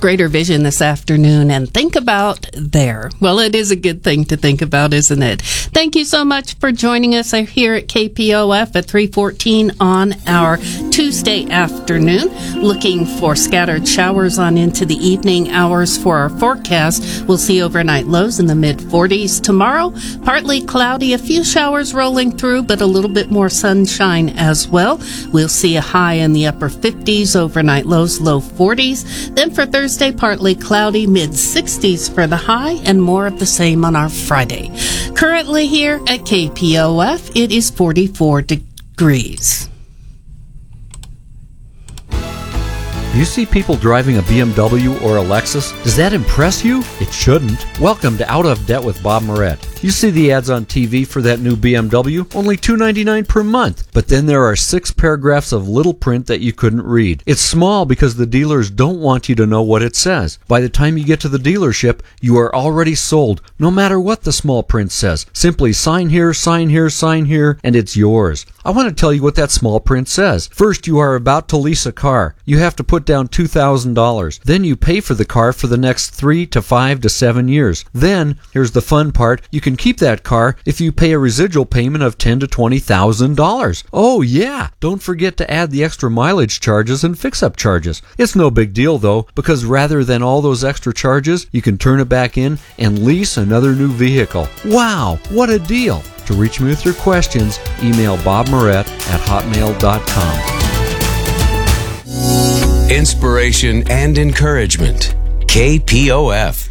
Greater Vision this afternoon and think about there. Well, it is a good thing to think about, isn't it? Thank you so much for joining us here at KPOF at 3:14 on our Tuesday afternoon. Looking for scattered showers on into the evening hours for our forecast. We'll see overnight lows in the mid-40s tomorrow. Partly cloudy, a few showers rolling through, but a little bit more sunshine as well. We'll see a high in the upper 50s, overnight lows, low 40s. Then for Thursday, partly cloudy, mid-60s for the high, and more of the same on our Friday. Currently here at KPOF, it is 44 degrees. You see people driving a BMW or a Lexus? Does that impress you? It shouldn't. Welcome to Out of Debt with Bob Moret. You see the ads on TV for that new BMW? Only $299 per month. But then there are 6 paragraphs of little print that you couldn't read. It's small because the dealers don't want you to know what it says. By the time you get to the dealership, you are already sold, no matter what the small print says. Simply sign here, sign here, sign here, and it's yours. I want to tell you what that small print says. First, you are about to lease a car. You have to put down $2,000. Then you pay for the car for the next 3 to 5 to 7 years. Then, here's the fun part, you can keep that car if you pay a residual payment of $10,000 to $20,000. Oh yeah! Don't forget to add the extra mileage charges and fix-up charges. It's no big deal though, because rather than all those extra charges, you can turn it back in and lease another new vehicle. Wow! What a deal! To reach me with your questions, email bobmoret@hotmail.com. Inspiration and encouragement. KPOF.